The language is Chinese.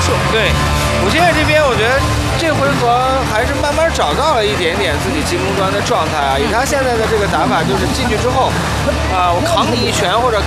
术。 对，武心月这边，我觉得这回合还是慢慢找到了一点点自己进攻端的状态啊。以他现在的这个打法，就是进去之后，我扛你一拳或者